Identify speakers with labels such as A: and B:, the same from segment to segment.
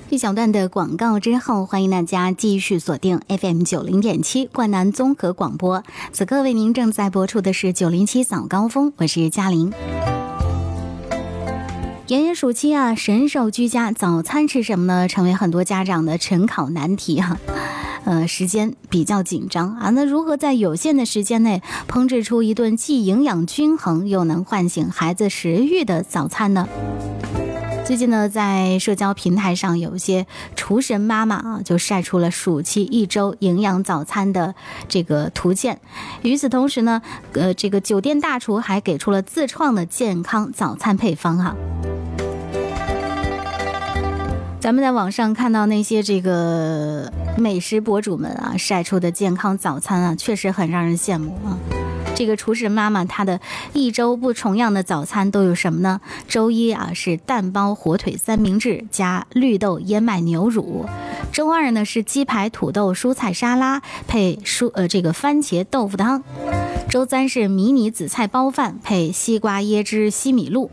A: 一小段的广告之后，欢迎大家继续锁定 FM90.7 冠南综合广播。此刻为您正在播出的是907早高峰，我是嘉玲。炎炎暑期啊，神兽居家，早餐吃什么呢？成为很多家长的晨考难题啊。时间比较紧张啊，那如何在有限的时间内烹制出一顿既营养均衡又能唤醒孩子食欲的早餐呢？最近呢，在社交平台上有一些厨神妈妈啊，就晒出了暑期1周营养早餐的这个图鉴。与此同时呢，这个酒店大厨还给出了自创的健康早餐配方哈。咱们在网上看到那些这个美食博主们啊晒出的健康早餐啊，确实很让人羡慕啊。这个厨师妈妈她的1周不重样的早餐都有什么呢？周一啊是蛋包火腿三明治加绿豆燕麦牛乳，周二呢是鸡排土豆蔬菜沙拉配这个番茄豆腐汤，周三是迷你紫菜包饭配西瓜椰汁西米露，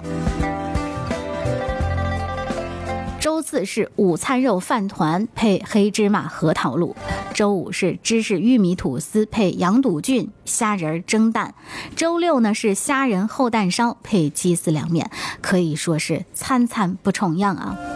A: 周四是午餐肉饭团配黑芝麻核桃露，周五是芝士玉米吐司配羊肚菌虾仁蒸蛋，周六呢是虾仁厚蛋烧配鸡丝凉面，可以说是餐餐不重样啊。